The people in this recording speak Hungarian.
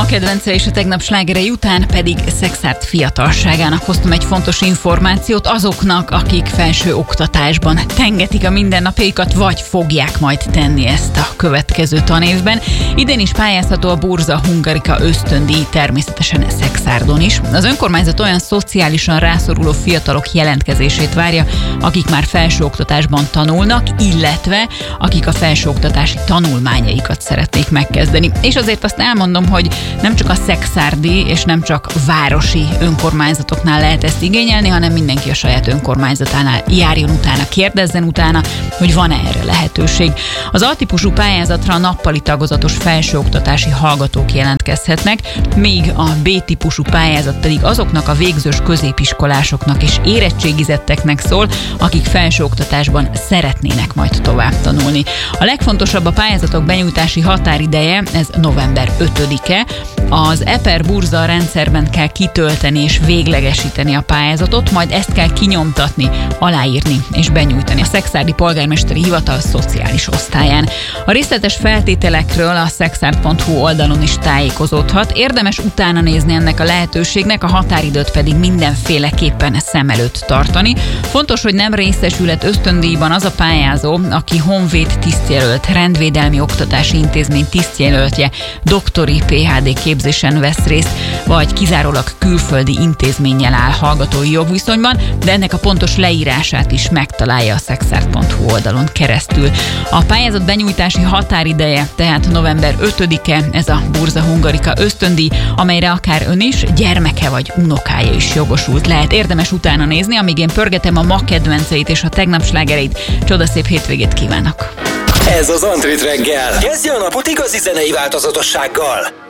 Ma kedvence és a tegnap slágerei után pedig Szexárd fiatalságának hoztam egy fontos információt azoknak, akik felső oktatásban tengetik a mindennapjaikat, vagy fogják majd tenni ezt a következő tanévben. Idén is pályázható a Burza Hungarica ösztöndíj, természetesen Szexárdon is. Az önkormányzat olyan szociálisan rászoruló fiatalok jelentkezését várja, akik már felsőoktatásban tanulnak, illetve akik a felsőoktatási tanulmányaikat szeretnék megkezdeni. És azért azt elmondom, hogy nem csak a szexárdi és nem csak városi önkormányzatoknál lehet ezt igényelni, hanem mindenki a saját önkormányzatánál járjon utána, kérdezzen utána, hogy van-e erre lehetőség. Az A-típusú pályázatra a nappali tagozatos felsőoktatási hallgatók jelentkezhetnek, míg a B-típusú pályázat pedig azoknak a végzős középiskolásoknak és érettségizetteknek szól, akik felsőoktatásban szeretnének majd tovább tanulni. A legfontosabb a pályázatok benyújtási határideje, ez november 5-e. Az EPER Burza rendszerben kell kitölteni és véglegesíteni a pályázatot, majd ezt kell kinyomtatni, aláírni és benyújtani a Szexárdi Polgármesteri Hivatal szociális osztályán. A részletes feltételekről a szexárd.hu oldalon is tájékozódhat. Érdemes utána nézni ennek a lehetőségnek, a határidőt pedig mindenféleképpen szem előtt tartani. Fontos, hogy nem részesülhet ösztöndíjban az a pályázó, aki honvéd tisztjelölt, rendvédelmi oktatási intézmény tisztjelöltje, doktori PhD képzésen vesz részt, vagy kizárólag külföldi intézménnyel áll hallgatói jogviszonyban, de ennek a pontos leírását is megtalálja a szexárd.hu oldalon keresztül. A pályázat benyújtási határideje tehát november 5-e, ez a Burza Hungarica ösztöndíj, amelyre akár ön is, gyermeke vagy unokája is jogosult lehet. Érdemes utána nézni, amíg én pörgetem a ma kedvenceit és a tegnap slágereit. Csodaszép hétvégét kívánok! Ez az Antrit reggel. Kezdje a napot igazi zenei változatossággal.